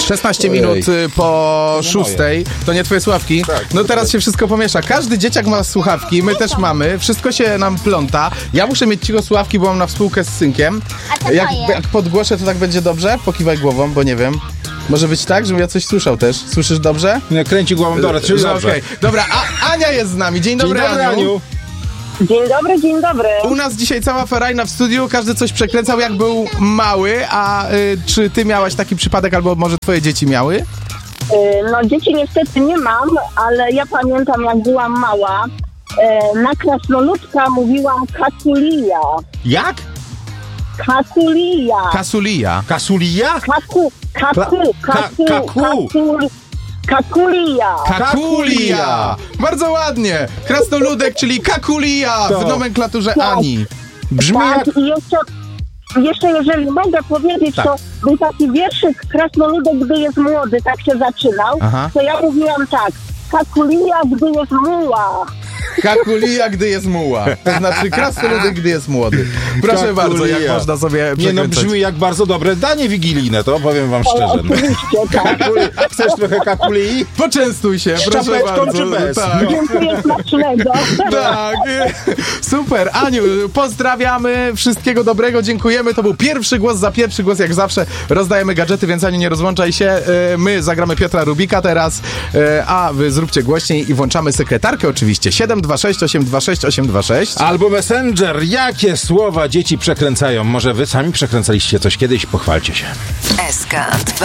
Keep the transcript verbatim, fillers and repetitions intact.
szesnaście Ojej. minut y, po szóstej. To nie twoje słuchawki? Tak, no to teraz tak. się wszystko pomiesza. Każdy dzieciak ma słuchawki, my też mamy. Wszystko się nam pląta. Ja muszę mieć cicho słuchawki, bo mam na współkę z synkiem. A to Jak, moje. jak podgłoszę, to tak będzie dobrze? Pokiwaj głową, bo nie wiem. Może być tak, żebym ja coś słyszał też. Słyszysz dobrze? Nie, kręci głową, dobra, czyli Że dobrze. okej. Dobra, a Ania jest z nami. Dzień Dzień dobry, dobry, Aniu. Aniu. Dzień dobry, dzień dobry. U nas dzisiaj cała ferajna w studiu, każdy coś przekręcał jak był mały, a y, czy ty miałaś taki przypadek, albo może twoje dzieci miały? Y, No dzieci niestety nie mam, ale ja pamiętam jak byłam mała, y, na krasnoludka mówiłam kasulija. Jak? Kasulija. Kasulija. Kasulija? Kaku, kaku, Ka- kaku, kaku. kaku, kakulija. Kakulia! Bardzo ładnie! Krasnoludek, czyli kakulia To. w nomenklaturze Tak. Ani. Brzmi Tak, jak... i jeszcze, jeszcze jeżeli mogę powiedzieć, Tak. to był taki wierszyk Krasnoludek, gdy jest młody, tak się zaczynał, Aha. to ja mówiłam tak, kakulija, gdy jest muła. Kakulia, gdy jest muła. To znaczy krasnoludek, gdy jest młody. Proszę Kakulia. bardzo, jak można sobie Nie no, przekręcać. brzmi jak bardzo dobre danie wigilijne, to powiem wam O, szczerze. oczywiście, tak. Kakuli. Chcesz trochę kakuli? Poczęstuj się, Z proszę czapeczką bardzo. czy bez? Tak. No. Dziękuję smacznego. Tak, super. Aniu, pozdrawiamy, wszystkiego dobrego, dziękujemy. To był pierwszy głos za pierwszy głos, jak zawsze. Rozdajemy gadżety, więc Aniu, nie rozłączaj się. E, My zagramy Piotra Rubika teraz, e, a wy zróbcie głośniej i włączamy sekretarkę oczywiście. siedem dwa sześć osiem dwa sześć osiem dwa sześć. Albo Messenger. Jakie słowa dzieci przekręcają? Może wy sami przekręcaliście coś kiedyś? Pochwalcie się. S K dwa.